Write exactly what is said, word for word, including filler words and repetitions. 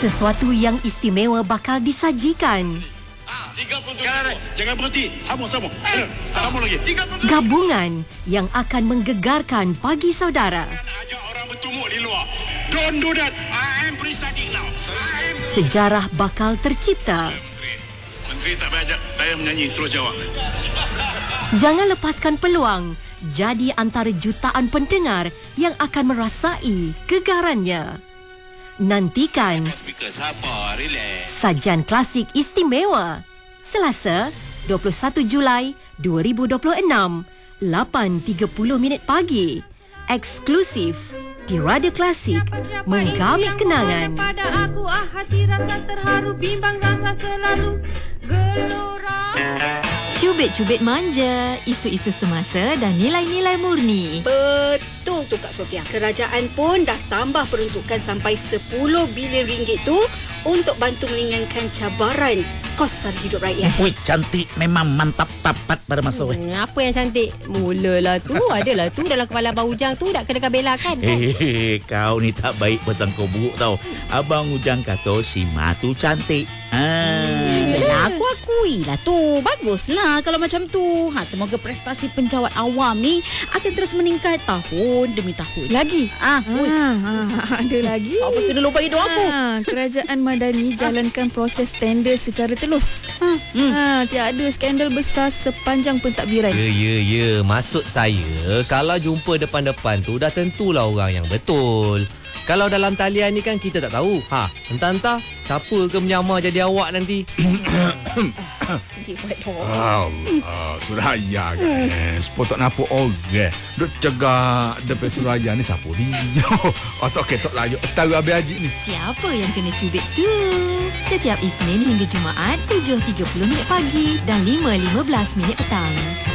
Sesuatu yang istimewa bakal disajikan. tiga puluh Jangan, jangan berhenti. Sama, sama. Sama lagi. tiga puluh Gabungan yang akan menggegarkan pagi saudara. Ajak orang bertumuk di luar. Don't do that. I am presiding now. I am... Sejarah bakal tercipta. Menteri, Menteri tak payah ajak saya menyanyi. Terus jawab. Jangan lepaskan peluang. Jadi antara jutaan pendengar yang akan merasai kegarannya. Nantikan sajian klasik istimewa Selasa dua puluh satu Julai dua ribu dua puluh enam lapan tiga puluh minit pagi eksklusif di Radio Klasik menggamit kenangan. Pada aku ah hati rasa terharu bimbang rasa selalu gelora. Cubit-cubit manja, isu-isu semasa dan nilai-nilai murni. Betul tu Kak Sofia. Kerajaan pun dah tambah peruntukan sampai sepuluh bilion ringgit tu untuk bantu meringankan cabaran kos sara hidup rakyat. Wih, cantik memang mantap tapat pada masa weh. Hmm, apa yang cantik? Mulalah tu, adalah tu dalam kepala Abang Ujang tu nak kena bela kan? kan? Hehehe, kau ni tak baik bersangka buruk tau. Abang Ujang kata si Ma tu cantik. Hmm, lah, aku akui lah tu. Baguslah kalau macam tu. Ha, semoga prestasi penjawat awam ni akan terus meningkat tahun demi tahun. Lagi? Ah, ah, ah ada lagi. Apa kena lupa hidup aku? Ah, kerajaan Madani jalankan proses tender secara telus. Ha, hmm. ha, tiada skandal besar sepanjang pentadbiran. Ya, ya, ya. Maksud saya, kalau jumpa depan-depan tu dah tentulah orang yang betul. Kalau dalam talian ni kan kita tak tahu. Ha, entah-entah siapa ke menyamar jadi awak nanti. Allah, Suraya kan. Sepotong nampak orang. Duk cegah depan Suraya ni siapa dia? Otak ketok layak tahu habis haji ni. Siapa yang kena cubit tu? Setiap Isnin hingga Jumaat tujuh tiga puluh minit pagi dan lima lima belas minit petang.